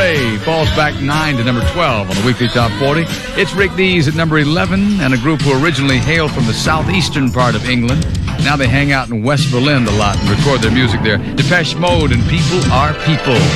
Yesterday falls back 9 to number 12 on the weekly top 40. It's Rick Dees at number 11, and a group who originally hailed from the southeastern part of England. Now they hang out in West Berlin a lot and record their music there. Depeche Mode and People Are People.